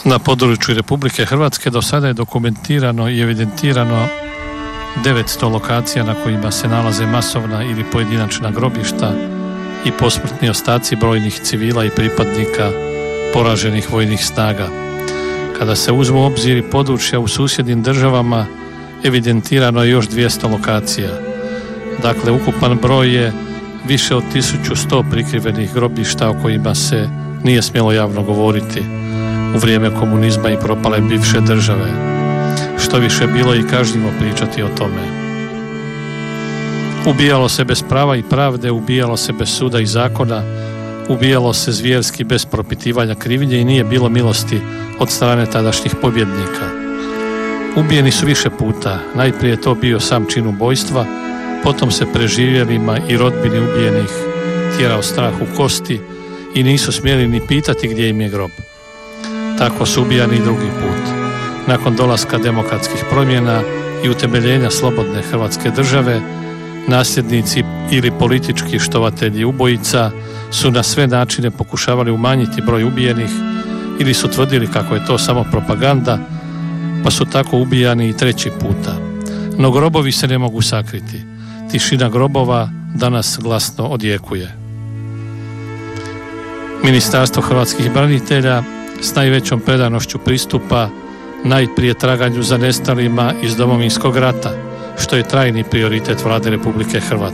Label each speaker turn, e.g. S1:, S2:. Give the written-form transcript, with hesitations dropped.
S1: Na području Republike Hrvatske do sada je dokumentirano i evidentirano 900 lokacija na kojima se nalaze masovna ili pojedinačna grobišta i posmrtni ostaci brojnih civila i pripadnika poraženih vojnih snaga. Kada se uzmu u obzir područja u susjednim državama, evidentirano je još 200 lokacija. Dakle, ukupan broj je više od 1100 prikrivenih grobišta o kojima se nije smjelo javno govoriti u vrijeme komunizma i propale bivše države. Što više, bilo je i kažnjivo pričati o tome. Ubijalo se bez prava i pravde, ubijalo se bez suda i zakona, ubijalo se zvjerski bez propitivanja krivnje i nije bilo milosti od strane tadašnjih pobjednika. Ubijeni su više puta, najprije je to bio sam čin ubojstva, potom se preživjelima i rodbini ubijenih tjerao strah u kosti i nisu smjeli ni pitati gdje im je grob. Tako su ubijani i drugi put. Nakon dolaska demokratskih promjena i utemeljenja slobodne Hrvatske države, nasljednici ili politički štovatelji ubojica su na sve načine pokušavali umanjiti broj ubijenih ili su tvrdili kako je to samo propaganda, pa su tako ubijani i treći puta. No grobovi se ne mogu sakriti. Tišina grobova danas glasno odjekuje. Ministarstvo hrvatskih branitelja s najvećom predanošću pristupa najprije traganju za nestalima iz Domovinskog rata, što je trajni prioritet Vlade Republike Hrvatske.